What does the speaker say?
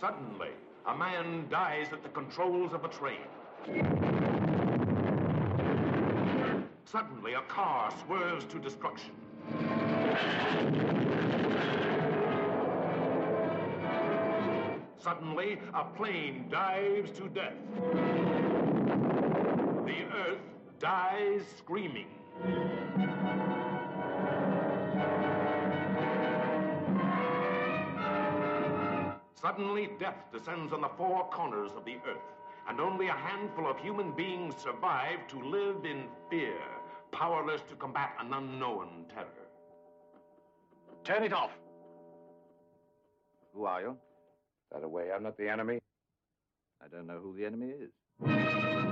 Suddenly, a man dies at the controls of a train. Suddenly, a car swerves to destruction. Suddenly, a plane dives to death. The Earth dies screaming. Suddenly, death descends on the four corners of the Earth, and only a handful of human beings survive to live in fear, powerless to combat an unknown terror. Turn it off. Who are you? That away, I'm not the enemy. I don't know who the enemy is.